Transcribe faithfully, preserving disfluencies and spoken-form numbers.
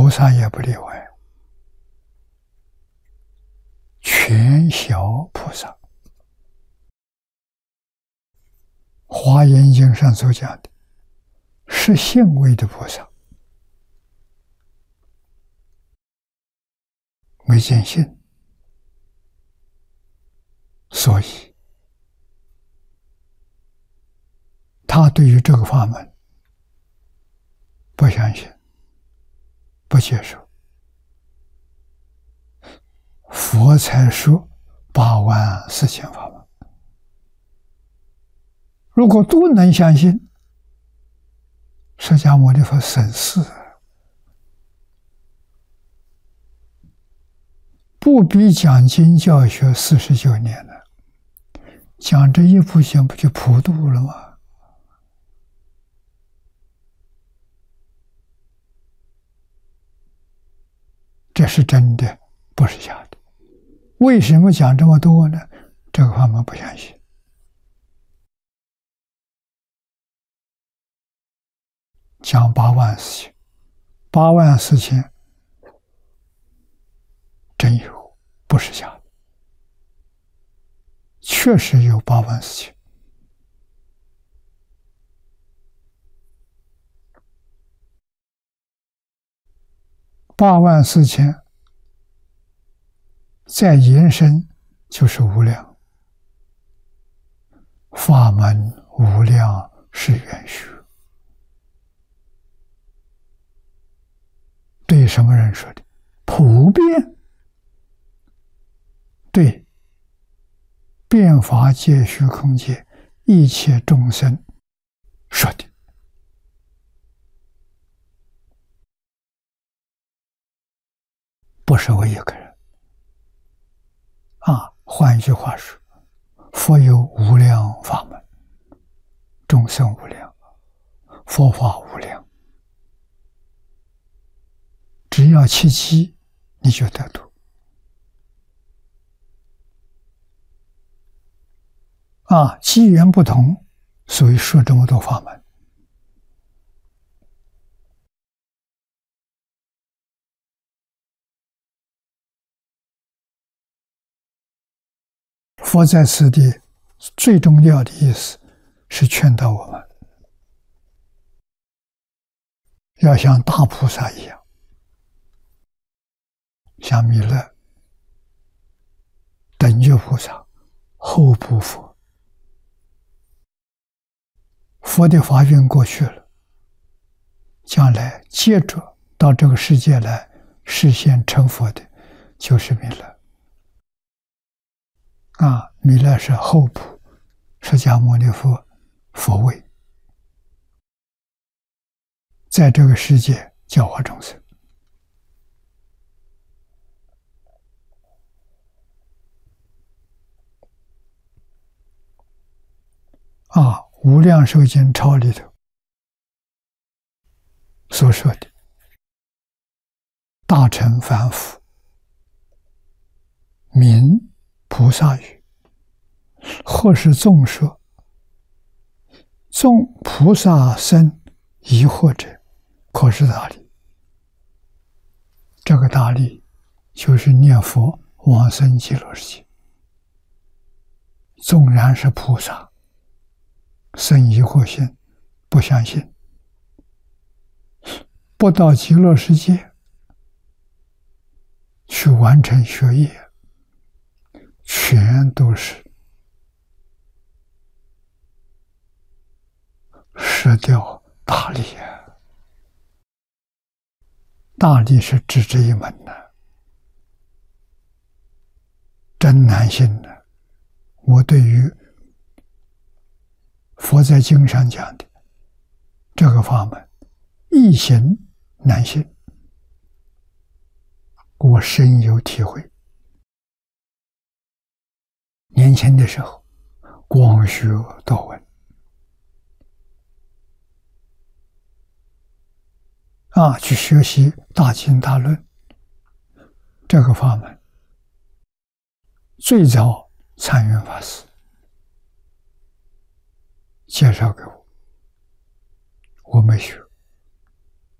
菩萨也不例外，全小菩萨。华严经上所讲的是信位的菩萨，没见性，所以他对于这个法门不相信，不接受，佛才说八万四千法门。如果都能相信，释迦牟尼佛省事，不必讲经教学四十九年了，讲这一部经不就普度了吗？这是真的，不是假的。为什么讲这么多呢？这个法门不相信。讲八万四千，八万四千真有，不是假的，确实有八万四千。八万四千再延伸就是无量，法门无量是圆虚。对什么人说的？普遍对遍法界、虚空界一切众生说的。不是我一个人啊！换一句话说，佛有无量法门，众生无量，佛法无量。只要契机，你就得度啊！机缘不同，所以说这么多法门。佛在此地最重要的意思是劝导我们要像大菩萨一样，像弥勒、等觉菩萨、后部佛。佛的法运过去了，将来接着到这个世界来实现成佛的，就是弥勒。啊，弥勒是后部释迦牟尼佛佛位，在这个世界教化众生。啊，《无量寿经钞》里头所说的大乘凡夫名菩萨语，或是众说，众菩萨生疑惑者，可是大利。这个大利就是念佛往生极乐世界。纵然是菩萨生疑惑心，不相信，不到极乐世界去完成学业，全都是失掉大利啊！大利是只这一门呢，真难信呢。我对于佛在经上讲的这个法门，易行难信，我深有体会。年轻的时候，广学多闻，啊，去学习大经大论这个法门，最早禅云法师介绍给我，我没学。